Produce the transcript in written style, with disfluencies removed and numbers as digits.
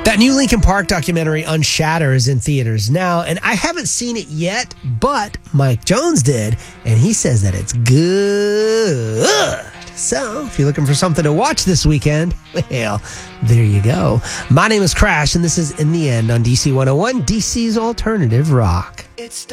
That new Linkin Park documentary, Unshatter, is in theaters now, and I haven't seen it yet, but Mike Jones did, and he says that it's good. So, if you're looking for something to watch this weekend, well, there you go. My name is Crash, and this is In the End on DC 101, DC's Alternative Rock.